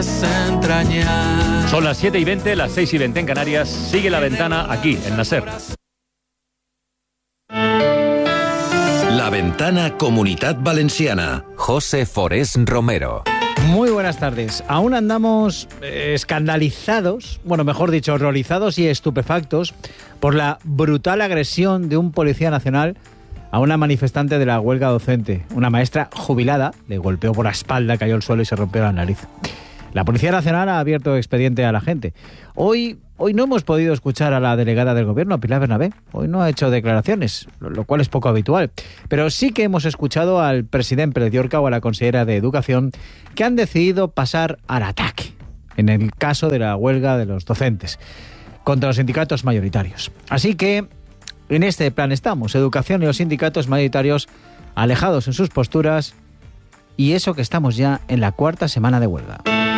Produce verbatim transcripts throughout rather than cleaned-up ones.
Son las siete y veinte, las seis y veinte en Canarias. Sigue La Ventana aquí, en la SER. La Ventana Comunitat Valenciana. José Forés Romero. Muy buenas tardes. Aún andamos eh, escandalizados, bueno, mejor dicho, horrorizados y estupefactos por la brutal agresión de un policía nacional a una manifestante de la huelga docente. Una maestra jubilada le golpeó por la espalda, cayó al suelo y se rompió la nariz. La Policía Nacional ha abierto expediente a la gente. Hoy, hoy no hemos podido escuchar a la delegada del Gobierno, a Pilar Bernabé. Hoy no ha hecho declaraciones, lo cual es poco habitual. Pero sí que hemos escuchado al presidente Pérez Llorca o a la consellera de Educación, que han decidido pasar al ataque en el caso de la huelga de los docentes contra los sindicatos mayoritarios. Así que en este plan estamos, Educación y los sindicatos mayoritarios alejados en sus posturas, y eso que estamos ya en la cuarta semana de huelga.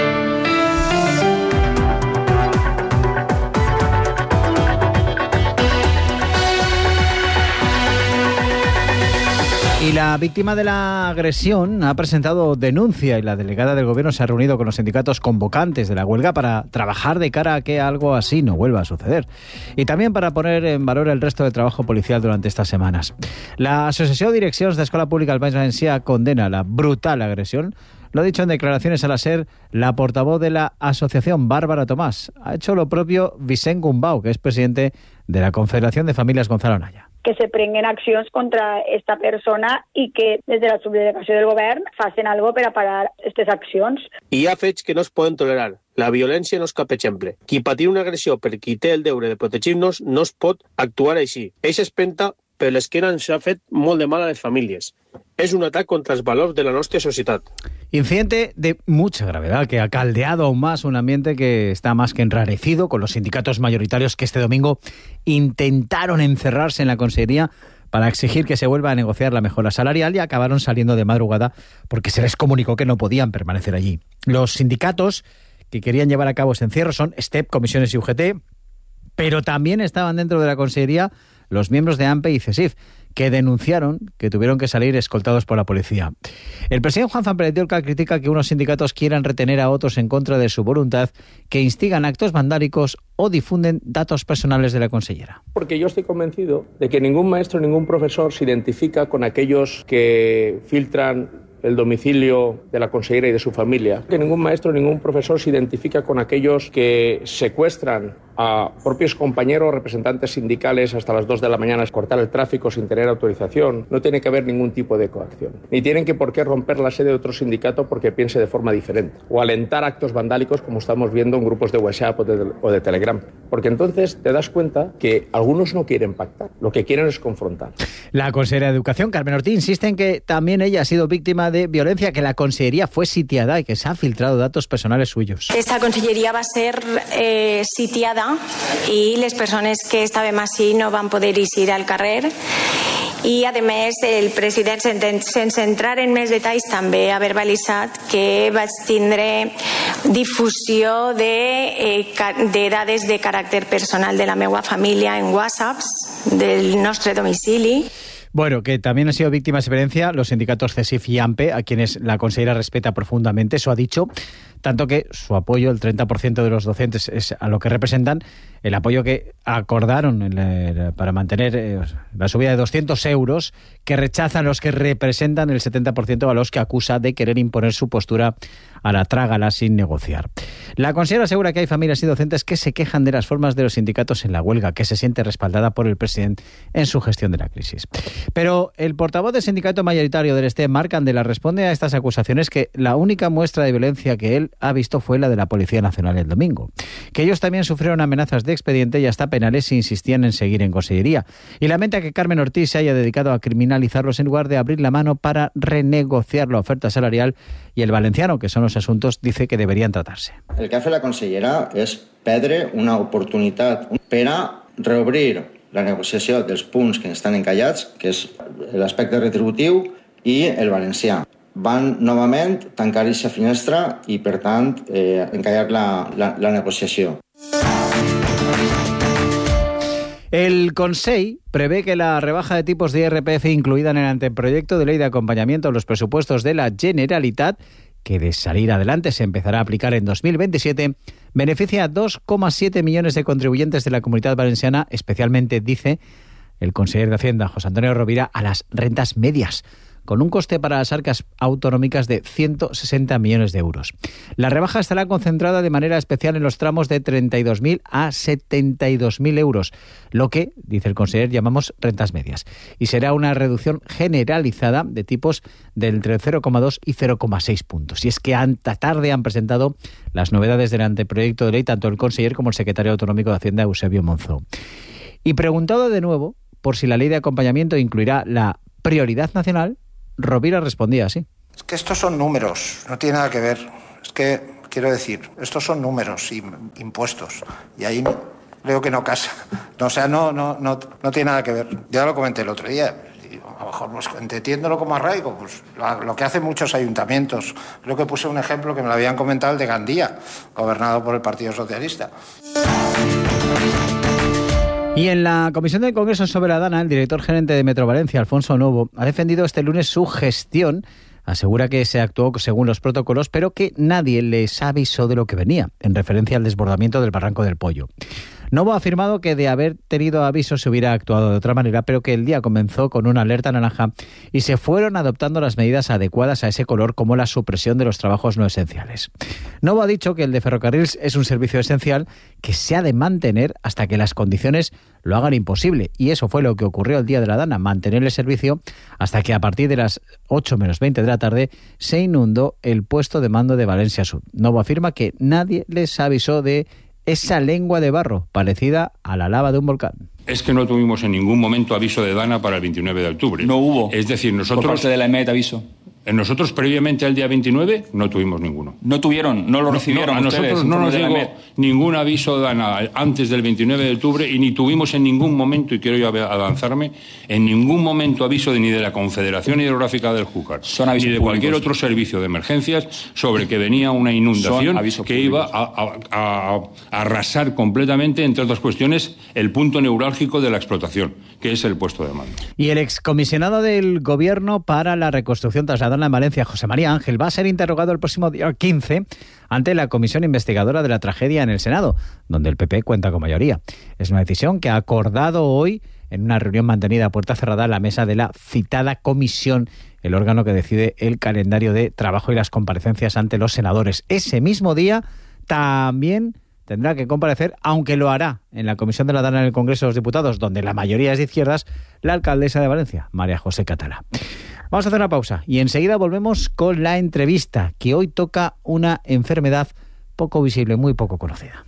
Y la víctima de la agresión ha presentado denuncia y la delegada del Gobierno se ha reunido con los sindicatos convocantes de la huelga para trabajar de cara a que algo así no vuelva a suceder. Y también para poner en valor el resto del trabajo policial durante estas semanas. La Asociación de Direccions de Escuela Pública del País Valencià condena la brutal agresión. Lo ha dicho en declaraciones a la SER la portavoz de la asociación, Bárbara Tomás. Ha hecho lo propio Vicent Gumbau, que es presidente de la Confederación de Famílies Gonzalo Anaya. Que se prenguen accions contra esta persona i que des de la subdelegació del govern facin algo per a parar aquestes accions. Hi ha fets que no es poden tolerar. La violència no és cap exemple. Qui patir una agressió per qui té el deure de protegir-nos no es pot actuar així. Eixa espenta per l'esquena ens ha fet molt de mal a les famílies. Es un ataque contra los valores de la nuestra sociedad. Incidente de mucha gravedad que ha caldeado aún más un ambiente que está más que enrarecido con los sindicatos mayoritarios que este domingo intentaron encerrarse en la Consellería para exigir que se vuelva a negociar la mejora salarial y acabaron saliendo de madrugada porque se les comunicó que no podían permanecer allí. Los sindicatos que querían llevar a cabo ese encierro son STEP, Comisiones y U G T, pero también estaban dentro de la Consellería los miembros de AMPE y CESIF, que denunciaron que tuvieron que salir escoltados por la policía. El presidente Juan Pérez Llorca critica que unos sindicatos quieran retener a otros en contra de su voluntad, que instigan actos vandálicos o difunden datos personales de la consellera. Porque yo estoy convencido de que ningún maestro, ningún profesor se identifica con aquellos que filtran el domicilio de la consellera y de su familia. Que ningún maestro, ningún profesor se identifica con aquellos que secuestran a propios compañeros, representantes sindicales hasta las dos de la mañana, cortar el tráfico sin tener autorización. No tiene que haber ningún tipo de coacción. Ni tienen que por qué romper la sede de otro sindicato porque piense de forma diferente. O alentar actos vandálicos como estamos viendo en grupos de WhatsApp o de, o de Telegram. Porque entonces te das cuenta que algunos no quieren pactar. Lo que quieren es confrontar. La consejera de Educación, Carmen Ortiz, insiste en que también ella ha sido víctima de violencia, que la consellería fue sitiada y que se han filtrado datos personales suyos. Esta conselleria va ser eh, sitiada i les persones que estàvem així no van poder eixir al carrer. I, a més, el president, sense entrar en més detalls, també ha verbalitzat que vaig tindre difusió de, eh, de dades de caràcter personal de la meva família en WhatsApps del nostre domicili. Bueno, que también han sido víctimas de violencia los sindicatos CESIF y AMPE, a quienes la consejera respeta profundamente, eso ha dicho, tanto que su apoyo, el treinta por ciento de los docentes es a lo que representan, el apoyo que acordaron en la, para mantener eh, la subida de doscientos euros, que rechazan los que representan el setenta por ciento a los que acusa de querer imponer su postura a la trágala sin negociar. La consejera asegura que hay familias y docentes que se quejan de las formas de los sindicatos en la huelga, que se siente respaldada por el presidente en su gestión de la crisis. Pero el portavoz del sindicato mayoritario del STEP, Marc Candela, responde a estas acusaciones que la única muestra de violencia que él ha visto fue la de la Policía Nacional el domingo. Que ellos también sufrieron amenazas de expediente y hasta penales si insistían en seguir en consellería. Y lamenta que Carmen Ortiz se haya dedicado a criminalizarlos en lugar de abrir la mano para renegociar la oferta salarial, y el valenciano, que son los asuntos, dice que deberían tratarse. El que ha fet la consellera és perdre una oportunitat per a reobrir la negociació dels punts que estan encallats, que és l'aspecte retributiu i el valencià. Van novament tancar aquesta finestra i, per tant, eh, encallar la, la, la negociació. El Consell prevé que la rebaja de tipos de I R P F incluida en el anteproyecto de ley de acompañamiento a los presupuestos de la Generalitat que de salir adelante se empezará a aplicar en dos mil veintisiete, beneficia a dos coma siete millones de contribuyentes de la Comunidad Valenciana, especialmente, dice el consejero de Hacienda, José Antonio Rovira, a las rentas medias, con un coste para las arcas autonómicas de ciento sesenta millones de euros. La rebaja estará concentrada de manera especial en los tramos de treinta y dos mil a setenta y dos mil euros, lo que, dice el consejero, llamamos rentas medias. Y será una reducción generalizada de tipos de entre cero coma dos y cero coma seis puntos. Y es que anta tarde han presentado las novedades del anteproyecto de ley tanto el consejero como el secretario autonómico de Hacienda, Eusebio Monzó. Y preguntado de nuevo por si la ley de acompañamiento incluirá la prioridad nacional, Rovira respondía así. Es que estos son números, no tiene nada que ver. Es que, quiero decir, estos son números y impuestos. Y ahí creo que no casa. No, o sea, no, no, no, no tiene nada que ver. Ya lo comenté el otro día. Y a lo mejor, pues, entendiéndolo como arraigo, pues lo, lo que hacen muchos ayuntamientos. Creo que puse un ejemplo que me lo habían comentado, el de Gandía, gobernado por el Partido Socialista. Y en la Comisión del Congreso sobre la Dana, el director gerente de Metro Valencia, Alfonso Novo, ha defendido este lunes su gestión. Asegura que se actuó según los protocolos, pero que nadie les avisó de lo que venía, en referencia al desbordamiento del Barranco del Pollo. Novo ha afirmado que de haber tenido aviso se hubiera actuado de otra manera, pero que el día comenzó con una alerta naranja y se fueron adoptando las medidas adecuadas a ese color, como la supresión de los trabajos no esenciales. Novo ha dicho que el de ferrocarriles es un servicio esencial que se ha de mantener hasta que las condiciones lo hagan imposible. Y eso fue lo que ocurrió el día de la Dana, mantener el servicio hasta que a partir de las ocho menos veinte de la tarde se inundó el puesto de mando de Valencia Sud. Novo afirma que nadie les avisó de esa lengua de barro parecida a la lava de un volcán. Es que no tuvimos en ningún momento aviso de Dana para el veintinueve de octubre. No hubo. Es decir, nosotros... Por parte de la E M E T aviso. Nosotros previamente al día veintinueve no tuvimos ninguno. No tuvieron, no lo recibieron. No, no, a ustedes, nosotros no nos llegó ningún aviso de Dana antes del veintinueve de octubre y ni tuvimos en ningún momento, y quiero yo avanzarme, en ningún momento aviso de, ni de la Confederación Hidrográfica del Júcar, ni de cualquier otro servicio de emergencias sobre que venía una inundación que iba a, a, a, a arrasar completamente, entre otras cuestiones, el punto neurálgico de la explotación, que es el puesto de mando. Y el excomisionado del Gobierno para la reconstrucción trasladada en Valencia, José María Ángel, va a ser interrogado el próximo día quince ante la Comisión Investigadora de la Tragedia en el Senado, donde el P P cuenta con mayoría. Es una decisión que ha acordado hoy en una reunión mantenida a puerta cerrada en la mesa de la citada comisión, el órgano que decide el calendario de trabajo y las comparecencias ante los senadores. Ese mismo día también tendrá que comparecer, aunque lo hará en la Comisión de la Dana en el Congreso de los Diputados, donde la mayoría es de izquierdas, la alcaldesa de Valencia, María José Catalá. Vamos a hacer una pausa y enseguida volvemos con la entrevista, que hoy toca una enfermedad poco visible, muy poco conocida.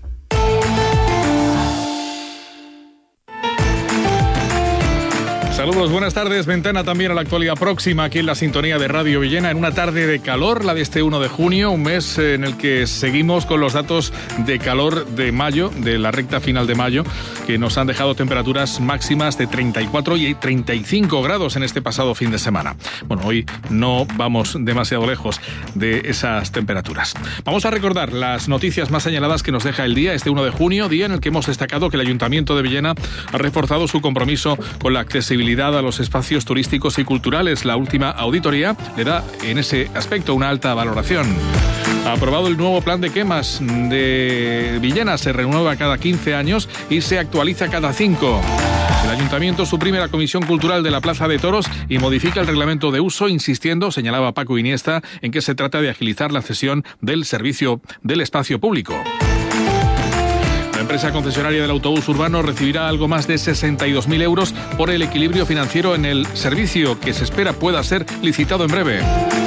Saludos, buenas tardes. Ventana también a la actualidad próxima aquí en la sintonía de Radio Villena, en una tarde de calor, la de este uno de junio, un mes en el que seguimos con los datos de calor de mayo, de la recta final de mayo, que nos han dejado temperaturas máximas de treinta y cuatro y treinta y cinco grados en este pasado fin de semana. Bueno, hoy no vamos demasiado lejos de esas temperaturas. Vamos a recordar las noticias más señaladas que nos deja el día, este uno de junio, día en el que hemos destacado que el Ayuntamiento de Villena ha reforzado su compromiso con la accesibilidad a los espacios turísticos y culturales. La última auditoría le da en ese aspecto una alta valoración. Ha aprobado el nuevo plan de quemas de Villena. Se renueva cada quince años y se actualiza cada cinco. El Ayuntamiento suprime la Comisión Cultural de la Plaza de Toros y modifica el reglamento de uso, insistiendo, señalaba Paco Iniesta, en que se trata de agilizar la cesión del servicio del espacio público. La empresa concesionaria del autobús urbano recibirá algo más de sesenta y dos mil euros por el equilibrio financiero en el servicio, que se espera pueda ser licitado en breve.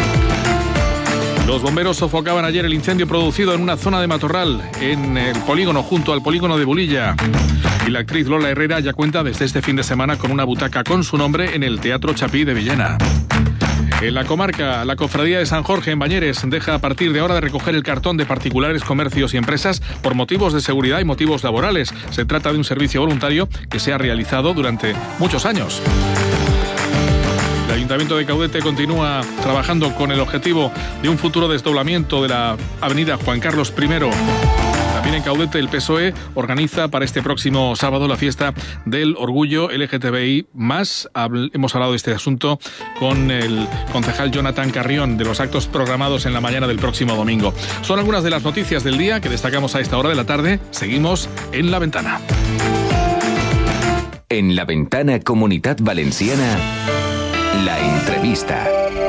Los bomberos sofocaban ayer el incendio producido en una zona de matorral en el polígono, junto al polígono de Bulilla. Y la actriz Lola Herrera ya cuenta desde este fin de semana con una butaca con su nombre en el Teatro Chapí de Villena. En la comarca, la Cofradía de San Jorge en Bañeres deja a partir de ahora de recoger el cartón de particulares, comercios y empresas por motivos de seguridad y motivos laborales. Se trata de un servicio voluntario que se ha realizado durante muchos años. El Ayuntamiento de Caudete continúa trabajando con el objetivo de un futuro desdoblamiento de la avenida Juan Carlos primero. Miren, Caudete, el P S O E organiza para este próximo sábado la fiesta del orgullo L G T B I más. Hemos hablado de este asunto con el concejal Jonathan Carrión, de los actos programados en la mañana del próximo domingo. Son algunas de las noticias del día que destacamos a esta hora de la tarde. Seguimos en La Ventana. En La Ventana Comunitat Valenciana, la entrevista.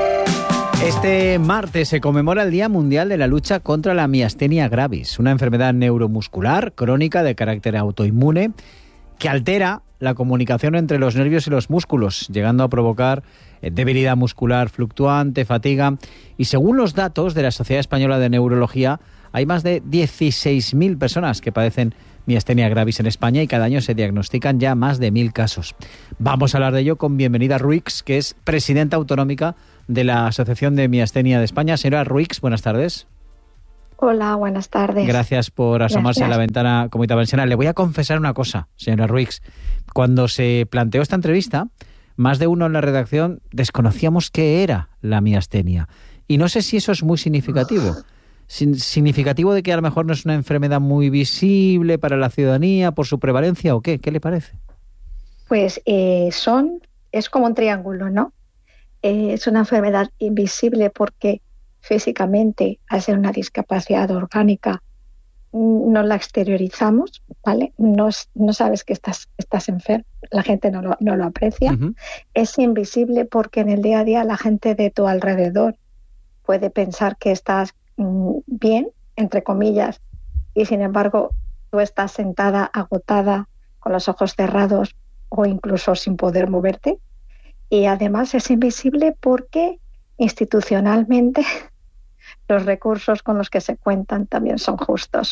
Este martes se conmemora el Día Mundial de la Lucha contra la Miastenia Gravis, una enfermedad neuromuscular crónica de carácter autoinmune que altera la comunicación entre los nervios y los músculos, llegando a provocar debilidad muscular fluctuante, fatiga. Y según los datos de la Sociedad Española de Neurología, hay más de dieciséis mil personas que padecen miastenia gravis en España y cada año se diagnostican ya más de mil casos. Vamos a hablar de ello con Bienvenida Ruix, que es presidenta autonómica de la Asociación de Miastenia de España. Señora Ruix, buenas tardes. Hola, buenas tardes. Gracias por asomarse Gracias. a la ventana Comunitat Valenciana. Le voy a confesar una cosa, señora Ruix. Cuando se planteó esta entrevista, más de uno en la redacción desconocíamos qué era la miastenia. Y no sé si eso es muy significativo. ¿Significativo de que a lo mejor no es una enfermedad muy visible para la ciudadanía por su prevalencia o qué? ¿Qué le parece? Pues eh, son, es como un triángulo, ¿no? Eh, es una enfermedad invisible porque físicamente, al ser una discapacidad orgánica, no la exteriorizamos, ¿vale? No, no sabes que estás, estás enfermo, la gente no lo, no lo aprecia. Uh-huh. Es invisible porque en el día a día la gente de tu alrededor puede pensar que estás mm, bien, entre comillas, y sin embargo tú estás sentada, agotada, con los ojos cerrados o incluso sin poder moverte. Y además es invisible porque institucionalmente los recursos con los que se cuentan también son justos.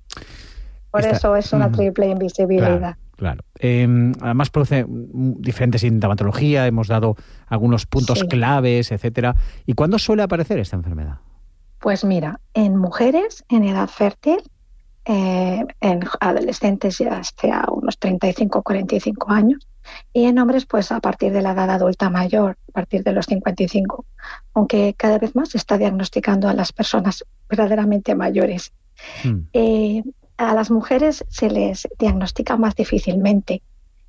Por Esta, eso es una mm, triple invisibilidad. Claro, claro. Eh, además produce diferente sintomatología, hemos dado algunos puntos sí. claves, etcétera. ¿Y cuándo suele aparecer esta enfermedad? Pues mira, en mujeres en edad fértil, eh, en adolescentes ya hasta unos treinta y cinco a cuarenta y cinco años, y en hombres pues a partir de la edad adulta mayor, a partir de los cincuenta y cinco, aunque cada vez más se está diagnosticando a las personas verdaderamente mayores. Hmm. Eh, a las mujeres se les diagnostica más difícilmente.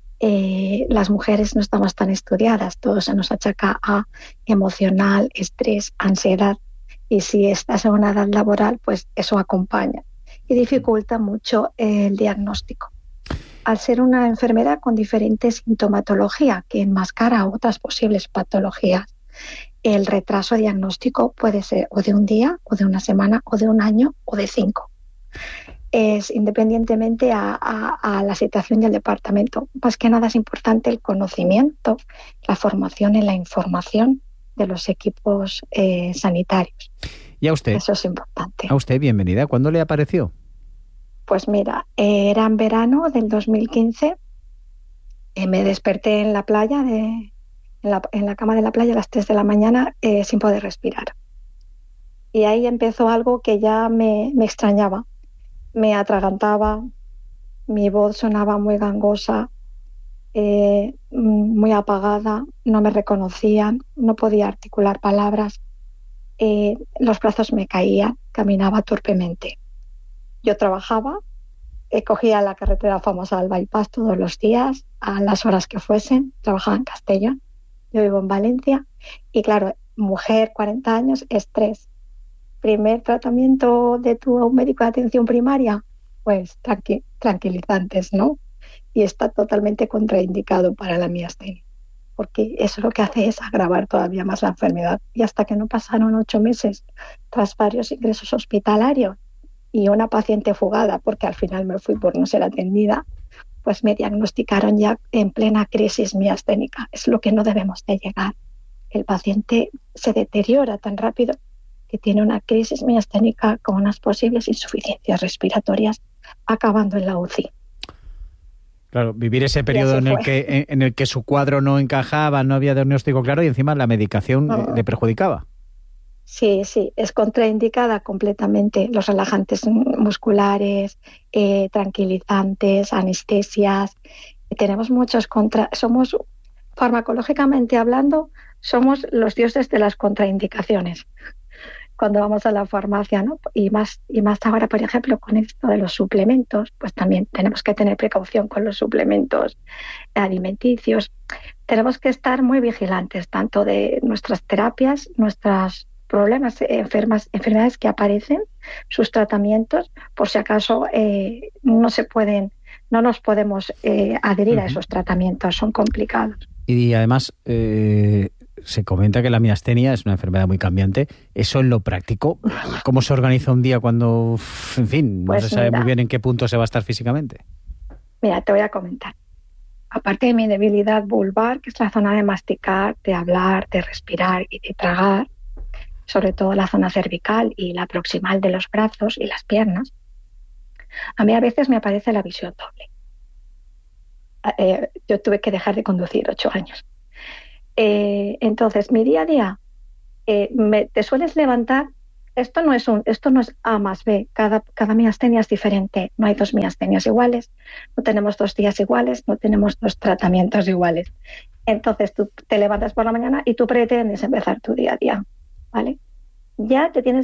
Eh, las mujeres no estamos tan estudiadas, todo se nos achaca a emocional, estrés, ansiedad, y si estás en una edad laboral, pues eso acompaña y dificulta mucho el diagnóstico. Al ser una enfermedad con diferente sintomatología que enmascara otras posibles patologías, el retraso diagnóstico puede ser o de un día, o de una semana, o de un año, o de cinco. Es independientemente a, a, a la situación del departamento. Más que nada es importante el conocimiento, la formación y la información de los equipos eh, sanitarios. ¿Y a usted? Eso es importante. A usted, bienvenida. ¿Cuándo le apareció? Pues mira, eh, era en verano del dos mil quince, eh, me desperté en la playa, de, en, la, en la cama de la playa a las tres de la mañana eh, sin poder respirar. Y ahí empezó algo que ya me, me extrañaba. Me atragantaba, mi voz sonaba muy gangosa, eh, muy apagada, no me reconocían, no podía articular palabras, eh, los brazos me caían, caminaba torpemente. Yo trabajaba, eh, cogía la carretera famosa del bypass todos los días, a las horas que fuesen, trabajaba en Castellón, yo vivo en Valencia, y claro, mujer, cuarenta años, estrés. Primer tratamiento de tu médico de atención primaria, pues tranqui- tranquilizantes, ¿no? Y está totalmente contraindicado para la miastenia, porque eso lo que hace es agravar todavía más la enfermedad. Y hasta que no pasaron ocho meses tras varios ingresos hospitalarios y una paciente fugada, porque al final me fui por no ser atendida, pues me diagnosticaron ya en plena crisis miasténica. Es lo que no debemos de llegar. El paciente se deteriora tan rápido que tiene una crisis miasténica con unas posibles insuficiencias respiratorias, acabando en la U C I. Claro, vivir ese periodo en el, que, en, en el que su cuadro no encajaba, no había diagnóstico claro y encima la medicación no. le perjudicaba. Sí, sí, es contraindicada completamente. Los relajantes musculares, eh, tranquilizantes, anestesias. Tenemos muchos contra... Somos, farmacológicamente hablando, somos los dioses de las contraindicaciones. cuando vamos a la farmacia, ¿no? Y más, y más ahora, por ejemplo, con esto de los suplementos, pues también tenemos que tener precaución con los suplementos alimenticios. Tenemos que estar muy vigilantes, tanto de nuestras terapias, nuestros problemas, enfermas, enfermedades que aparecen, sus tratamientos, por si acaso eh, no se pueden, no nos podemos eh, adherir uh-huh. a esos tratamientos, son complicados. Y además eh, se comenta que la miastenia es una enfermedad muy cambiante. Eso en lo práctico, ¿cómo se organiza un día cuando, en fin, pues no se sabe mira, muy bien en qué punto se va a estar físicamente? Mira, te voy a comentar. Aparte de mi debilidad vulvar, que es la zona de masticar, de hablar, de respirar y de tragar, sobre todo la zona cervical y la proximal de los brazos y las piernas, a mí a veces me aparece la visión doble. Eh, yo tuve que dejar de conducir ocho años. Eh, entonces, mi día a día, eh, me, te sueles levantar. Esto no es un, esto no es A más B. Cada, cada miastenia es diferente. No hay dos miastenias iguales. No tenemos dos días iguales. No tenemos dos tratamientos iguales. Entonces, tú te levantas por la mañana y tú pretendes empezar tu día a día, ¿vale? Ya te tienes